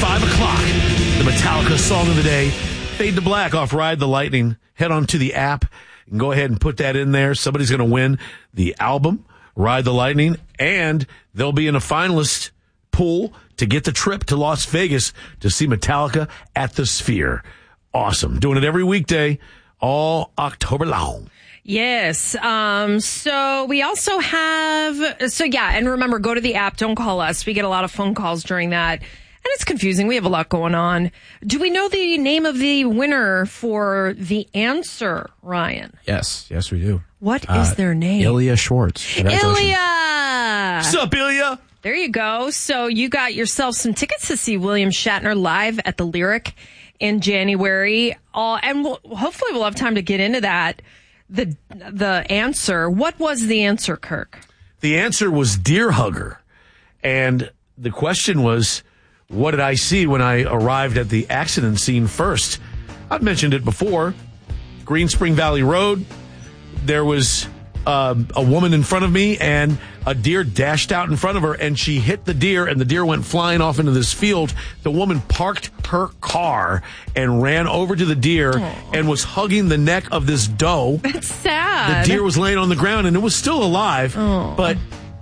5 o'clock. The Metallica song of the day, Fade to Black off Ride the Lightning. Head on to the app and go ahead and put that in there. Somebody's going to win the album, Ride the Lightning, and they'll be in a finalist pool to get the trip to Las Vegas to see Metallica at the Sphere. Awesome. Doing it every weekday, all October long. Yes. So we also have, and remember, go to the app. Don't call us. We get a lot of phone calls during that. And it's confusing. We have a lot going on. Do we know the name of the winner for the answer, Ryan? Yes, we do. What is their name? Ilya Schwartz. Ilya! What's up, Ilya? There you go. So you got yourself some tickets to see William Shatner live at the Lyric in January. And hopefully we'll have time to get into that. The answer. What was the answer, Kirk? The answer was Deer Hugger. And the question was, what did I see when I arrived at the accident scene first? I've mentioned it before. Green Spring Valley Road. There was a woman in front of me, and a deer dashed out in front of her, and she hit the deer, and the deer went flying off into this field. The woman parked her car and ran over to the deer and was hugging the neck of this doe. That's sad. The deer was laying on the ground, and it was still alive, but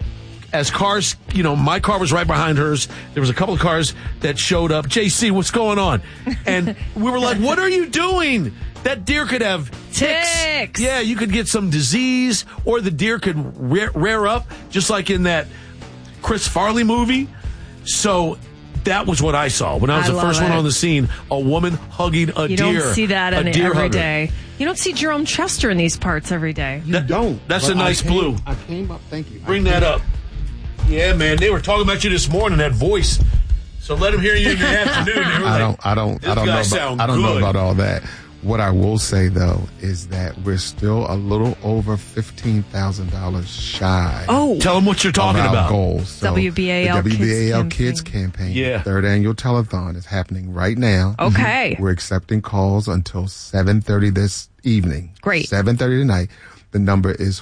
as cars, my car was right behind hers. There was a couple of cars that showed up. JC, what's going on? And we were like, what are you doing? That deer could have ticks. Yeah, you could get some disease, or the deer could rear up, just like in that Chris Farley movie. So that was what I saw when I was the first one on the scene, a woman hugging a deer. You don't see that every day. You don't see Jerome Chester in these parts every day. You don't. That's a nice blue. I came up, thank you. Bring that up. Yeah, man, they were talking about you this morning, that voice. So let them hear you in the afternoon. I don't know about all that. What I will say, though, is that we're still a little over $15,000 shy. Oh, tell them what you're talking about. Our goals. So WBAL the WBAL Kids campaign. Yeah. Third annual telethon is happening right now. Okay. We're accepting calls until 7:30 this evening. Great. 7:30 tonight. The number is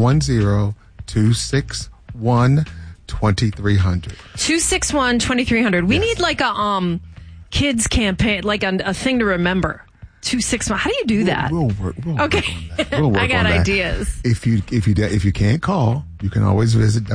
410-261-2300. 261-2300. We need like a kids campaign, like a thing to remember. 261. How do you do that? We'll work okay. on that. We'll work I got on that. ideas. If you can't call, you can always visit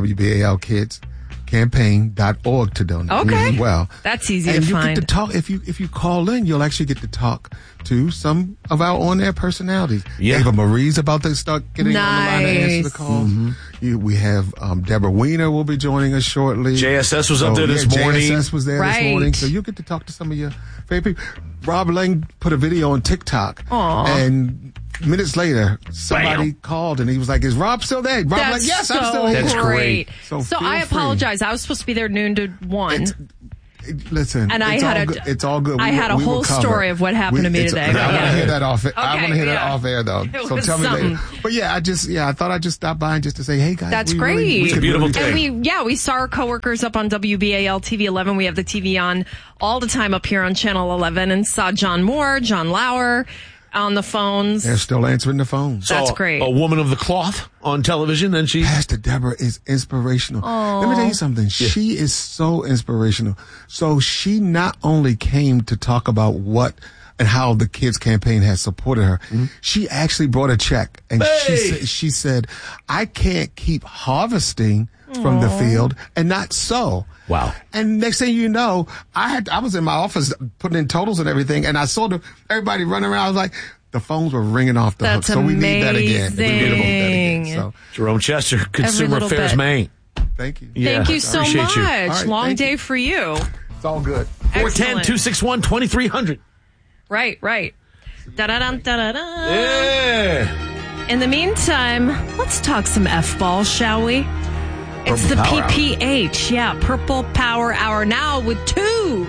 WBALKidsCampaign.org to donate Okay. as well. That's easy and to you find. get to talk if you call in, you'll actually get to talk to some of our on-air personalities. Yeah. Ava Marie's about to start getting on the line to answer the calls. We have Deborah Weiner will be joining us shortly. JSS was up there this morning. JSS was there this morning. So you get to talk to some of your favorite people. Rob Lang put a video on TikTok. And minutes later, somebody called and he was like, "Is Rob still there?" Rob That's like, "Yes, I'm so still here." That's great. So I apologize. I was supposed to be there noon to 1. Listen, and it's all good. I had a whole story of what happened to me today. I want to hear that off. Okay, I want to hear that off air though. So tell me later. But I thought I'd just stop by and just to say, hey guys, that's great. It's a beautiful thing. And we saw our coworkers up on WBAL TV 11. We have the TV on all the time up here on Channel 11, and saw John Moore, John Lauer on the phones. They're still answering the phones. That's great. A woman of the cloth on television, and Pastor Deborah is inspirational. Let me tell you something. Yeah. She is so inspirational. So she not only came to talk about what and how the kids campaign has supported her, she actually brought a check, and she said, "I can't keep harvesting from the field and not sow." Wow. And next thing you know, I was in my office putting in totals and everything, and I saw everybody running around. I was like, the phones were ringing off the hook. So we need that again. We need to vote that again. So Jerome Chester, Consumer Affairs Maine. Thank you. Yeah, thank you so much. Right, long day for you. It's all good. 410-261-2300. Right. Da-da-dum, da-da-da. Yeah. In the meantime, let's talk some F-ball, shall we? It's the PPH, Purple Power Hour now with two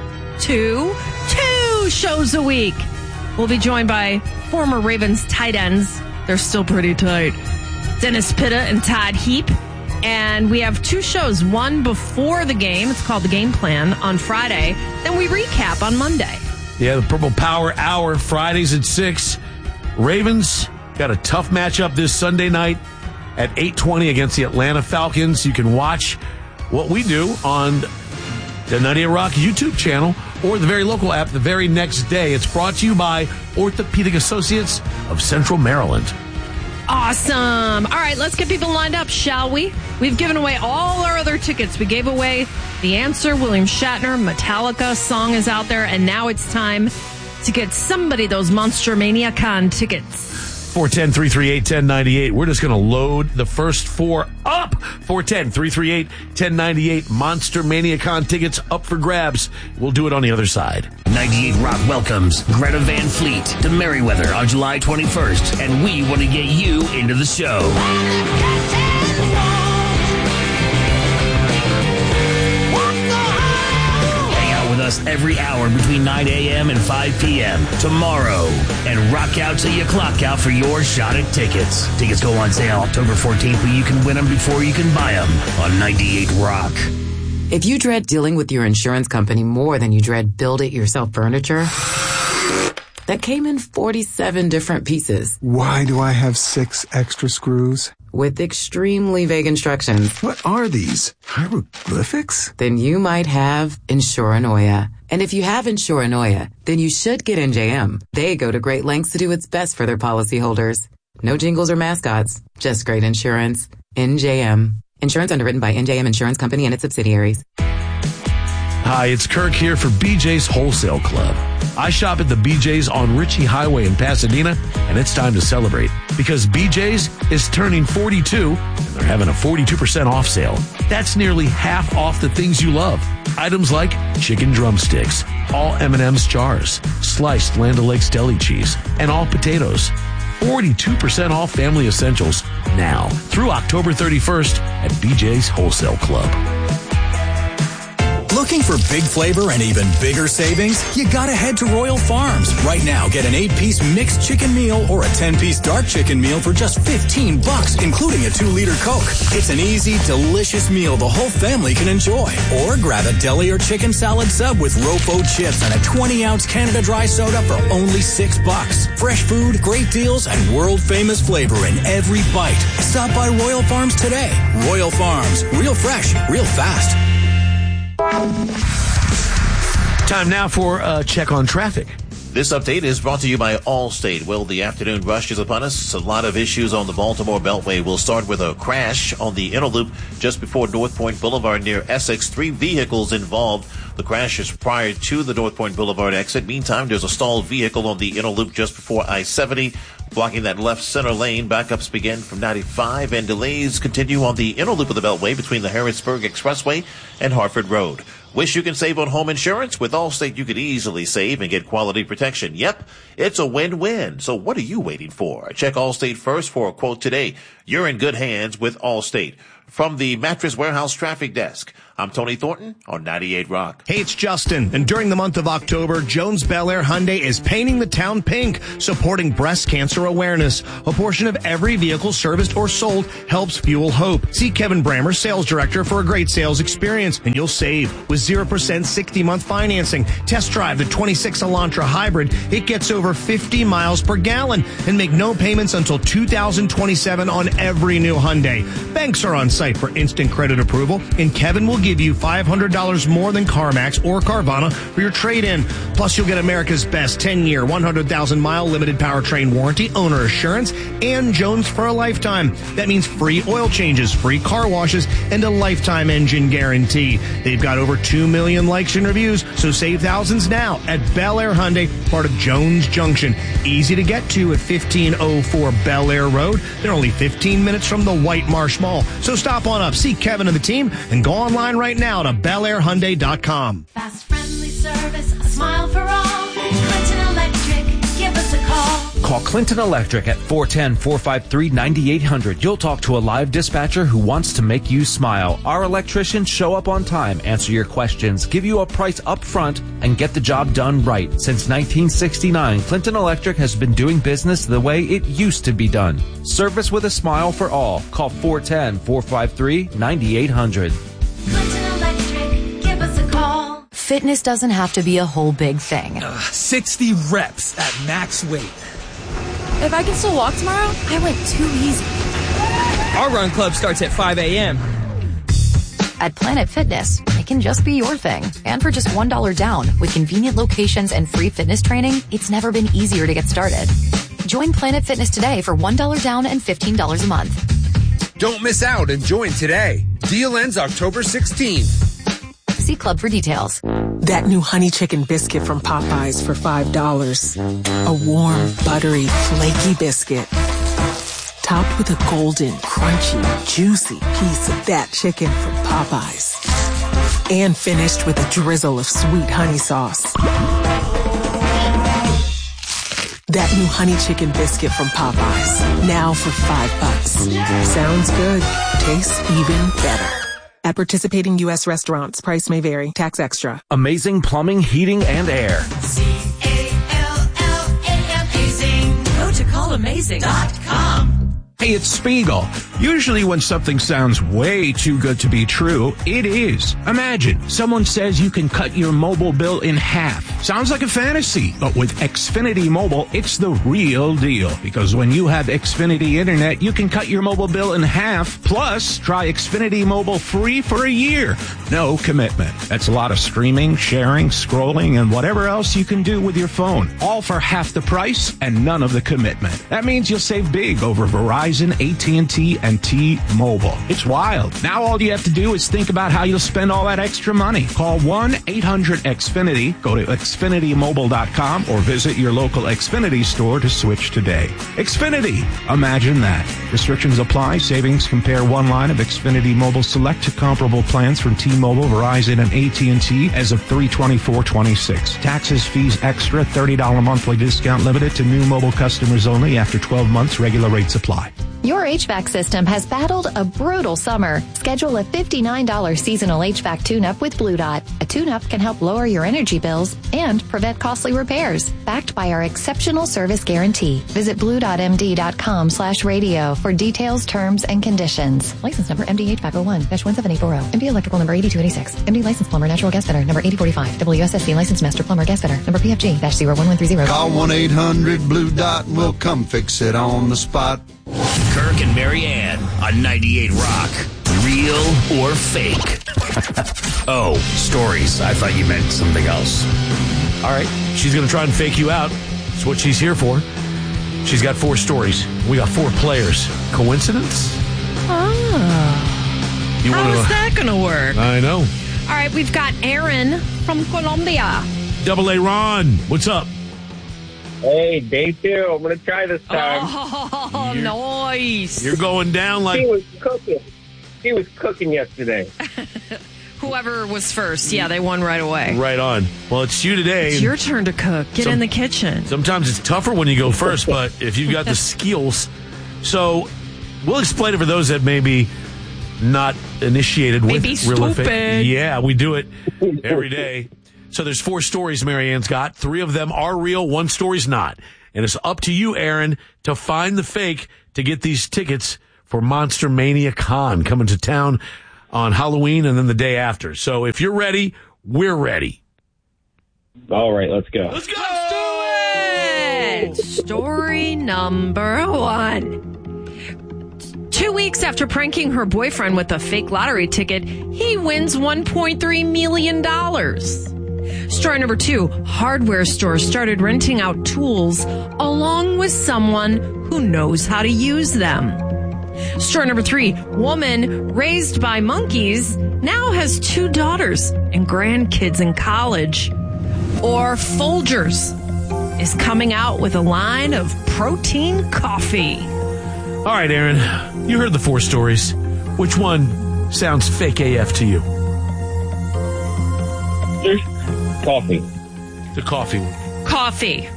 shows a week. We'll be joined by former Ravens tight ends. They're still pretty tight. Dennis Pitta and Todd Heap. And we have 2 shows, one before the game. It's called The Game Plan on Friday. Then we recap on Monday. Yeah, the Purple Power Hour, Fridays at 6. Ravens got a tough matchup this Sunday night at 8:20 against the Atlanta Falcons. You can watch what we do on the 98 Rock YouTube channel or the very local app the very next day. It's brought to you by Orthopedic Associates of Central Maryland. Awesome. All right, let's get people lined up, shall we? We've given away all our other tickets. We gave away The Answer, William Shatner, Metallica song is out there, and now it's time to get somebody those Monster Mania Con tickets. 410-338-1098. We're just going to load the first four up. 410-338-1098. Monster Mania Con tickets up for grabs. We'll do it on the other side. 98 Rock welcomes Greta Van Fleet to Merriweather on July 21st, and we want to get you into the show. With us every hour between 9 a.m. and 5 p.m. tomorrow, and rock out till you clock out for your shot at tickets. Tickets go on sale October 14th, but you can win them before you can buy them on 98 Rock. If you dread dealing with your insurance company more than you dread build-it-yourself furniture that came in 47 different pieces. Why do I have 6 extra screws? With extremely vague instructions. What are these? Hieroglyphics? Then you might have Insuranoia. And if you have Insuranoia, then you should get NJM. They go to great lengths to do what's best for their policyholders. No jingles or mascots, just great insurance. NJM. Insurance underwritten by NJM Insurance Company and its subsidiaries. Hi, it's Kirk here for BJ's Wholesale Club. I shop at the BJ's on Ritchie Highway in Pasadena, and it's time to celebrate because BJ's is turning 42 and they're having a 42% off sale. That's nearly half off the things you love. Items like chicken drumsticks, all M&M's jars, sliced Land O'Lakes deli cheese, and all potatoes. 42% off family essentials now through October 31st at BJ's Wholesale Club. Looking for big flavor and even bigger savings? You gotta head to Royal Farms. Right now, get an 8-piece mixed chicken meal or a 10-piece dark chicken meal for just $15, including a 2-liter Coke. It's an easy, delicious meal the whole family can enjoy. Or grab a deli or chicken salad sub with Rofo chips and a 20-ounce Canada Dry soda for only $6. Fresh food, great deals, and world-famous flavor in every bite. Stop by Royal Farms today. Royal Farms. Real fresh, real fast. Time now for a check on traffic. This update is brought to you by Allstate. Well, the afternoon rush is upon us. A lot of issues on the Baltimore Beltway. We'll start with a crash on the inner loop just before North Point Boulevard near Essex. 3 vehicles involved. The crash is prior to the North Point Boulevard exit. Meantime, there's a stalled vehicle on the inner loop just before I-70, blocking that left center lane. Backups begin from 95, and delays continue on the inner loop of the Beltway between the Harrisburg Expressway and Hartford Road. Wish you can save on home insurance? With Allstate, you could easily save and get quality protection. Yep, it's a win-win. So what are you waiting for? Check Allstate first for a quote today. You're in good hands with Allstate. From the Mattress Warehouse Traffic Desk, I'm Tony Thornton on 98 Rock. Hey, it's Justin. And during the month of October, Jones Bel Air Hyundai is painting the town pink, supporting breast cancer awareness. A portion of every vehicle serviced or sold helps fuel hope. See Kevin Brammer, sales director, for a great sales experience, and you'll save with 0% 60-month financing. Test drive the 26 Elantra Hybrid. It gets over 50 miles per gallon and make no payments until 2027 on every new Hyundai. Banks are on site for instant credit approval, and Kevin will give you $500 more than CarMax or Carvana for your trade-in. Plus, you'll get America's best 10-year, 100,000-mile limited powertrain warranty, owner assurance, and Jones for a lifetime. That means free oil changes, free car washes, and a lifetime engine guarantee. They've got over 2 million likes and reviews, so save thousands now at Bel Air Hyundai, part of Jones Junction. Easy to get to at 1504 Bel Air Road. They're only 15 minutes from the White Marsh Mall. So stop on up, see Kevin and the team, and go online right now to BelAirHyundai.com. Fast, friendly service, a smile for all. Clinton Electric, give us a call. Call Clinton Electric at 410-453-9800. You'll talk to a live dispatcher who wants to make you smile. Our electricians show up on time, answer your questions, give you a price up front, and get the job done right. Since 1969, Clinton Electric has been doing business the way it used to be done. Service with a smile for all. Call 410-453-9800. Clinton Electric, give us a call. Fitness doesn't have to be a whole big thing. 60 reps at max weight. If I can still walk tomorrow, I went too easy. Our run club starts at 5 a.m. At Planet Fitness, make can just be your thing. And for just $1 down, with convenient locations and free fitness training, it's never been easier to get started. Join Planet Fitness today for $1 down and $15 a month. Don't miss out and join today. Deal ends October 16th. See Club for details. That new honey chicken biscuit from Popeyes for $5. A warm, buttery, flaky biscuit. Topped with a golden, crunchy, juicy piece of that chicken from Popeyes. And finished with a drizzle of sweet honey sauce. That new honey chicken biscuit from Popeyes. Now for $5. Sounds good. Tastes even better. At participating U.S. restaurants, price may vary. Tax extra. Amazing Plumbing, Heating, and Air. Amazing. Go to callamazing.com. Hey, it's Spiegel. Usually when something sounds way too good to be true, it is. Imagine, someone says you can cut your mobile bill in half. Sounds like a fantasy, but with Xfinity Mobile, it's the real deal. Because when you have Xfinity Internet, you can cut your mobile bill in half, plus try Xfinity Mobile free for a year. No commitment. That's a lot of streaming, sharing, scrolling, and whatever else you can do with your phone. All for half the price and none of the commitment. That means you'll save big over Verizon, AT&T, and T-Mobile. It's wild. Now all you have to do is think about how you'll spend all that extra money. Call 1-800-XFINITY, go to XfinityMobile.com, or visit your local Xfinity store to switch today. Xfinity. Imagine that. Restrictions apply. Savings compare one line of Xfinity Mobile Select to comparable plans from T-Mobile, Verizon, and AT&T as of 3/24/26. Taxes, fees extra, $30 monthly discount limited to new mobile customers only after 12 months. Regular rates apply. Your HVAC system has battled a brutal summer. Schedule a $59 seasonal HVAC tune-up with Blue Dot. A tune-up can help lower your energy bills and prevent costly repairs. Backed by our exceptional service guarantee. Visit bluedotmd.com/radio for details, terms, and conditions. License number MDH 501-17840. MD Electrical number 8286. MD License Plumber Natural Gas Fitter number 8045. WSSC License Master Plumber Gas Fitter number PFG-01130. Call 1-800-BLUE-DOT and we'll come fix it on the spot. Kirk and Marianne on 98 Rock. Real or fake? Oh, stories. I thought you meant something else. All right. She's going to try and fake you out. That's what she's here for. She's got 4 stories. We got 4 players. Coincidence? How is that going to work? I know. All right, we've got Aaron from Colombia. Double A Ron, what's up? Hey, day 2. I'm going to try this time. Oh, nice. You're going down like... He was cooking. He was cooking yesterday. Whoever was first, yeah, they won right away. Right on. Well, it's you today. It's your turn to cook. Get in the kitchen. Sometimes it's tougher when you go first, but if you've got the skills. So we'll explain it for those that maybe not initiated with real or fake. Yeah, we do it every day. So there's 4 stories Marianne's got. 3 of them are real. 1 story's not. And it's up to you, Aaron, to find the fake to get these tickets for Monster Mania Con coming to town on Halloween and then the day after. So if you're ready, we're ready. All right, let's go. Let's go! Let's do it! Story number 1. 2 weeks after pranking her boyfriend with a fake lottery ticket, he wins $1.3 million. Story number 2, hardware stores started renting out tools along with someone who knows how to use them. Story number 3, woman raised by monkeys now has 2 daughters and grandkids in college. Or Folgers is coming out with a line of protein coffee. All right, Aaron, you heard the 4 stories. Which one sounds fake AF to you? Coffee. The coffee. Coffee.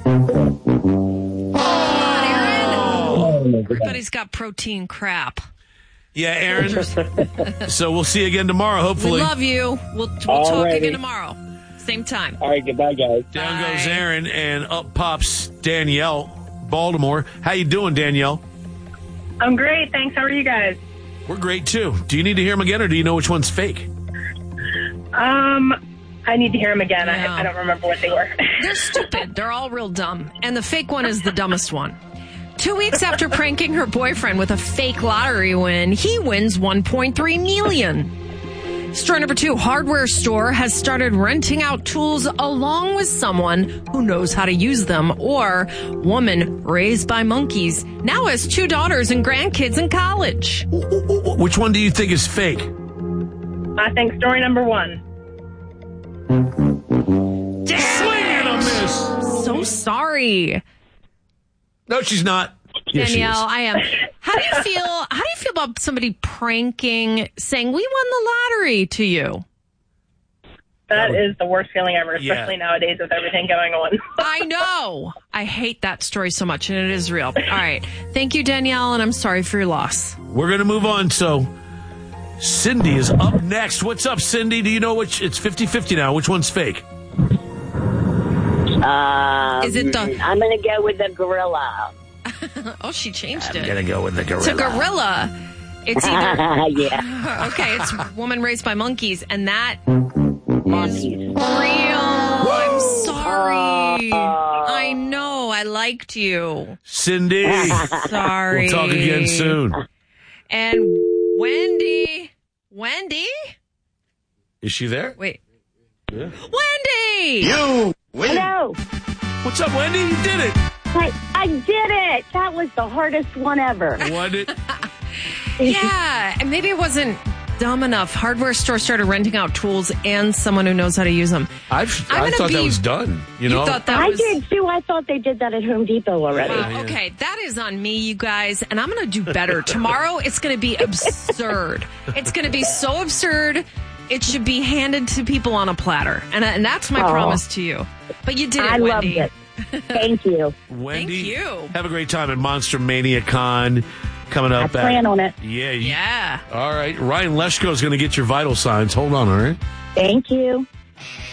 Everybody's got protein crap. Yeah, Aaron. So we'll see you again tomorrow, hopefully. We love you. We'll talk again tomorrow. Same time. All right, goodbye, guys. Down goes Aaron, and up pops Danielle, Baltimore. How you doing, Danielle? I'm great, thanks. How are you guys? We're great, too. Do you need to hear them again, or do you know which one's fake? I need to hear them again. Yeah. I don't remember what they were. They're stupid. They're all real dumb. And the fake one is the dumbest one. 2 weeks after pranking her boyfriend with a fake lottery win, he wins $1.3 million. Story number 2, hardware store has started renting out tools along with someone who knows how to use them. Or woman raised by monkeys now has 2 daughters and grandkids in college. Which one do you think is fake? I think story number 1. Swing and a miss. So sorry. No, she's not. Yes, she Danielle, is. I am. How do you feel? How do you feel about somebody pranking, saying we won the lottery to you? That is the worst feeling ever, Yeah. especially nowadays with everything going on. I know. I hate that story so much, and it is real. All right. Thank you, Danielle, and I'm sorry for your loss. We're going to move on. So Cindy is up next. What's up, Cindy? Do you know which? It's 50-50 now. Which one's fake? Is it the... I'm going to go with the gorilla. Oh, she changed it. I'm going to go with the gorilla. To gorilla. It's either... Yeah. Okay, it's woman raised by monkeys, and that is real. I'm sorry. I know. I liked you. Cindy. Sorry. We'll talk again soon. And Wendy. Wendy? Is she there? Wait. Yeah. Wendy! You win. Hello. What's up, Wendy? You did it. I did it. That was the hardest one ever. Won it. Yeah, and maybe it wasn't dumb enough. Hardware store started renting out tools and someone who knows how to use them. I thought that was done. You know? thought that I was... did too. I thought they did that at Home Depot already. Wow, okay, that is on me, you guys, and I'm going to do better. Tomorrow, it's going to be absurd. It's going to be so absurd, it should be handed to people on a platter. And that's my promise to you. But you did it, I Wendy. loved it. Thank you. Wendy, Thank you. have a great time at Monster Mania Con coming up. I plan on it. Yeah. Yeah. All right. Ryan Leshko is going to get your vital signs. Hold on, all right? Thank you.